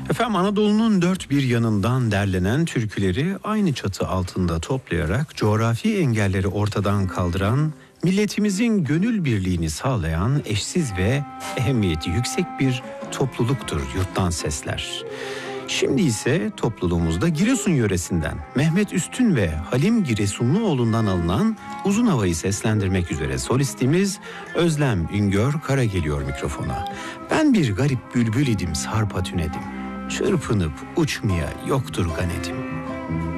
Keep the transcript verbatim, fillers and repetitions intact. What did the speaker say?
Efendim Anadolu'nun dört bir yanından derlenen türküleri aynı çatı altında toplayarak coğrafi engelleri ortadan kaldıran, milletimizin gönül birliğini sağlayan eşsiz ve ehemmiyeti yüksek bir topluluktur Yurttan Sesler. Şimdi ise topluluğumuzda Giresun yöresinden Mehmet Üstün ve Halim Giresunluoğlu'ndan alınan uzun havayı seslendirmek üzere solistimiz Özlem Üngör Kara geliyor mikrofona. Ben bir garip bülbül idim sarpa tünedim. Çırpınıp uçmaya yoktur ganetim.